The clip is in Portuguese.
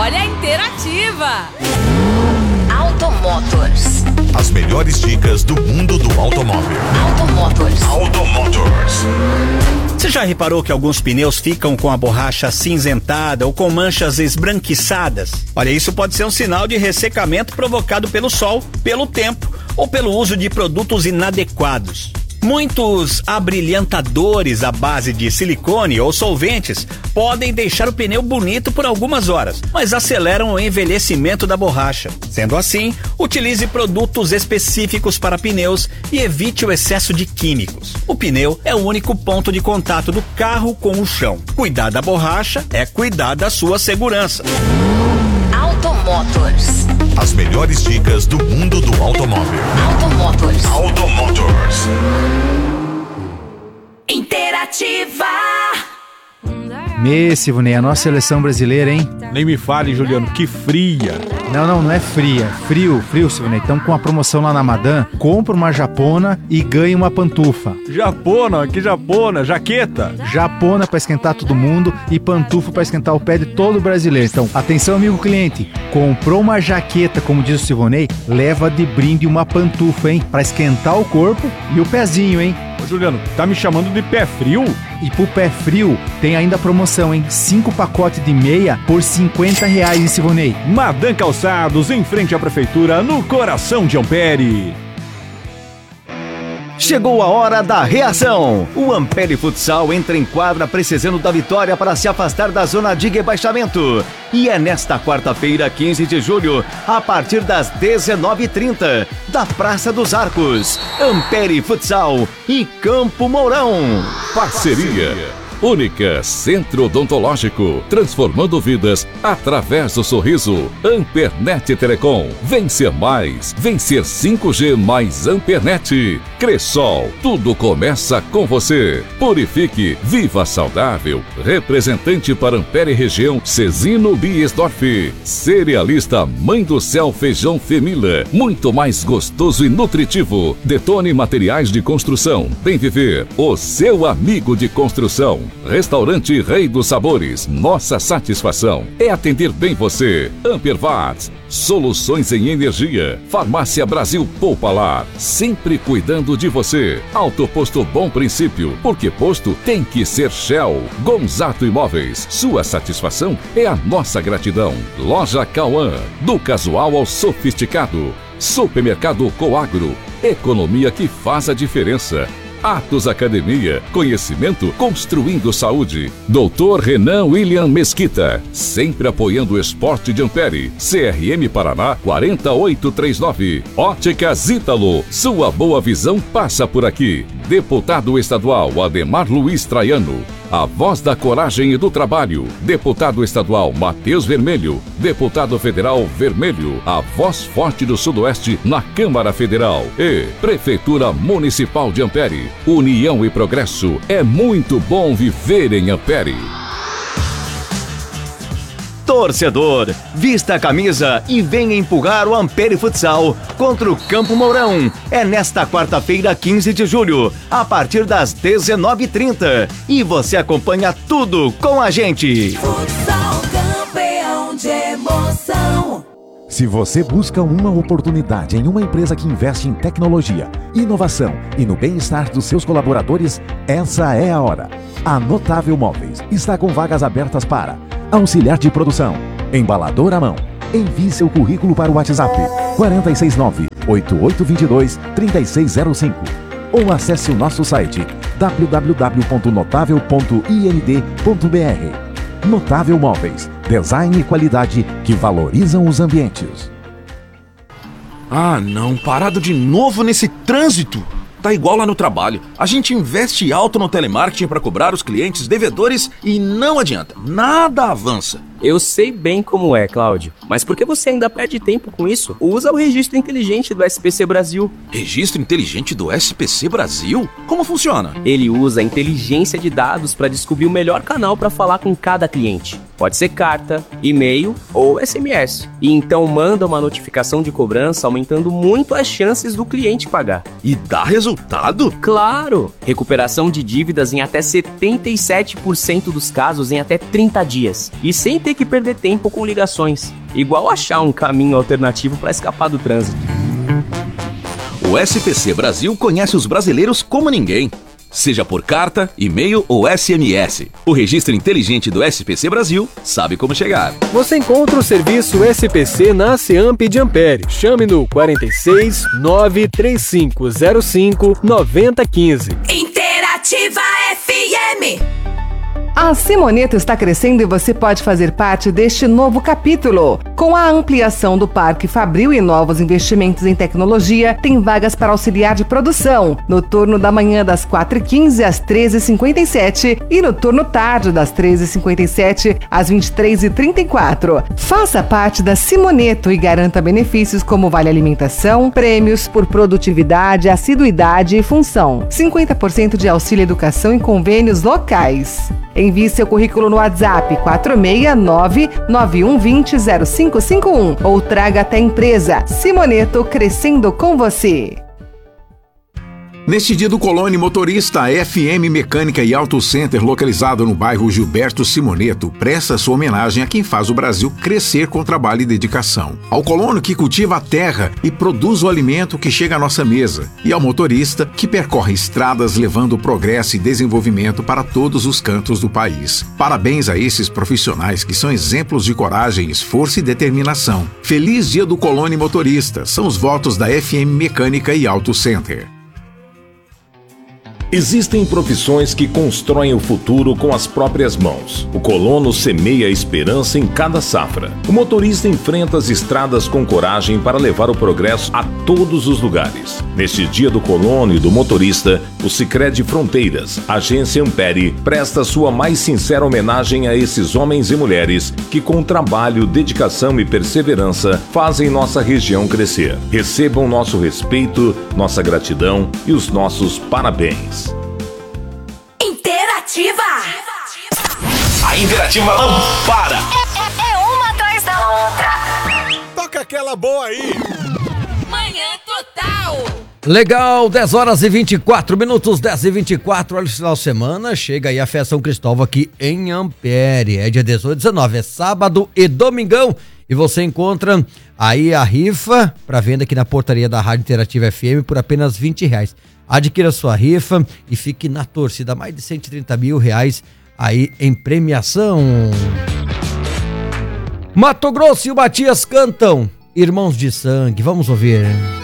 Memória interativa. Automotors. As melhores dicas do mundo do automóvel. Automotors. Você já reparou que alguns pneus ficam com a borracha acinzentada ou com manchas esbranquiçadas? Olha, isso pode ser um sinal de ressecamento provocado pelo sol, pelo tempo ou pelo uso de produtos inadequados. Muitos abrilhantadores à base de silicone ou solventes podem deixar o pneu bonito por algumas horas, mas aceleram o envelhecimento da borracha. Sendo assim, utilize produtos específicos para pneus e evite o excesso de químicos. O pneu é o único ponto de contato do carro com o chão. Cuidar da borracha é cuidar da sua segurança. Automotors. As melhores dicas do mundo do automóvel. Automotors. Interativa. Silvonei, a nossa seleção brasileira, hein? Nem me fale, Juliano, que fria. Não é fria. Frio, Silvonei. Estamos com a promoção lá na Madame. Compra uma japona e ganha uma pantufa. Japona? Que japona? Jaqueta? Japona para esquentar todo mundo e pantufa para esquentar o pé de todo brasileiro. Então, atenção, amigo cliente. Comprou uma jaqueta, como diz o Silvonei, leva de brinde uma pantufa, hein? Para esquentar o corpo e o pezinho, hein? Ô, Juliano, tá me chamando de pé frio? E pro pé frio, tem ainda promoção, hein? 5 pacotes de meia por R$50, hein, Silvonei? Madame Calçados, em frente à prefeitura, no coração de Ampere. Chegou a hora da reação. O Ampere Futsal entra em quadra precisando da vitória para se afastar da zona de rebaixamento. E é nesta quarta-feira, 15 de julho, a partir das 19h30, da Praça dos Arcos. Ampere Futsal e Campo Mourão. Parceria Única Centro Odontológico, transformando vidas através do sorriso. Ampernet Telecom, vencer mais, vencer 5G mais Ampernet. Cressol, tudo começa com você. Purifique, viva saudável. Representante para Ampere região, Cezino Biesdorf. Cerealista Mãe do Céu Feijão Femila, muito mais gostoso e nutritivo. Detone Materiais de Construção, Bem Viver, o seu amigo de construção. Restaurante Rei dos Sabores, nossa satisfação é atender bem você. Ampervat, soluções em energia. Farmácia Brasil Poupalar, sempre cuidando de você. Autoposto Bom Princípio, porque posto tem que ser Shell. Gonzato Imóveis, sua satisfação é a nossa gratidão. Loja Cauã, do casual ao sofisticado. Supermercado Coagro, economia que faz a diferença. Atos Academia, conhecimento construindo saúde. Doutor Renan William Mesquita, sempre apoiando o esporte de Ampere. CRM Paraná 4839. Óticas Ítalo, sua boa visão passa por aqui. Deputado estadual Ademar Luiz Traiano, a voz da coragem e do trabalho. Deputado estadual Matheus Vermelho. Deputado federal Vermelho, a voz forte do Sudoeste na Câmara Federal. E Prefeitura Municipal de Ampere. União e progresso. É muito bom viver em Ampere. Torcedor, vista a camisa e venha empurrar o Ampere Futsal contra o Campo Mourão. É nesta quarta-feira, 15 de julho, a partir das 19h30. E você acompanha tudo com a gente. Futsal campeão de emoção. Se você busca uma oportunidade em uma empresa que investe em tecnologia, inovação e no bem-estar dos seus colaboradores, essa é a hora. A Notável Móveis está com vagas abertas para auxiliar de produção, embalador à mão. Envie seu currículo para o WhatsApp 469-8822-3605 ou acesse o nosso site www.notável.ind.br. Notável Móveis, design e qualidade que valorizam os ambientes. Ah, não, parado de novo nesse trânsito. Tá igual lá no trabalho. A gente investe alto no telemarketing para cobrar os clientes devedores e não adianta. Nada avança. Eu sei bem como é, Cláudio. Mas por que você ainda perde tempo com isso? Usa o registro inteligente do SPC Brasil. Registro inteligente do SPC Brasil? Como funciona? Ele usa a inteligência de dados para descobrir o melhor canal para falar com cada cliente. Pode ser carta, e-mail ou SMS. E então manda uma notificação de cobrança, aumentando muito as chances do cliente pagar. E dá resultado? Claro! Recuperação de dívidas em até 77% dos casos em até 30 dias. E sem ter que perder tempo com ligações. Igual achar um caminho alternativo para escapar do trânsito. O SPC Brasil conhece os brasileiros como ninguém. Seja por carta, e-mail ou SMS. O registro inteligente do SPC Brasil sabe como chegar. Você encontra o serviço SPC na CEAMP de Ampere. Chame no 46 93505 9015. Interativa FM. A Simoneto está crescendo e você pode fazer parte deste novo capítulo. Com a ampliação do Parque Fabril e novos investimentos em tecnologia, tem vagas para auxiliar de produção, no turno da manhã das 4h15 às 13h57 e no turno tarde das 13h57 às 23h34. Faça parte da Simoneto e garanta benefícios como vale alimentação, prêmios por produtividade, assiduidade e função. 50% de auxílio educação em convênios locais. Envie seu currículo no WhatsApp 469-9120-0551 ou traga até a empresa. Simoneto, crescendo com você. Neste dia do Colônia Motorista, a FM Mecânica e Auto Center, localizado no bairro Gilberto Simoneto, presta sua homenagem a quem faz o Brasil crescer com trabalho e dedicação. Ao colono que cultiva a terra e produz o alimento que chega à nossa mesa. E ao motorista que percorre estradas levando progresso e desenvolvimento para todos os cantos do país. Parabéns a esses profissionais que são exemplos de coragem, esforço e determinação. Feliz dia do Colônia Motorista. São os votos da FM Mecânica e Auto Center. Existem profissões que constroem o futuro com as próprias mãos. O colono semeia a esperança em cada safra. O motorista enfrenta as estradas com coragem para levar o progresso a todos os lugares. Neste dia do colono e do motorista, o Sicredi Fronteiras, Agência Ampere, presta sua mais sincera homenagem a esses homens e mulheres que com trabalho, dedicação e perseverança fazem nossa região crescer. Recebam nosso respeito, nossa gratidão e os nossos parabéns. Interativa. A Interativa não para. É uma atrás da outra. Toca aquela boa aí. Manhã Total. Legal, 10 horas e 24 minutos, 10 e 24, olha o final de semana, chega aí a Festa São Cristóvão aqui em Ampere, é dia 18 e 19, é sábado e domingão, e você encontra aí a rifa para venda aqui na portaria da Rádio Interativa FM por apenas R$20. Adquira sua rifa e fique na torcida, mais de R$130 mil aí em premiação. Mato Grosso e o Matias cantam Irmãos de Sangue, vamos ouvir.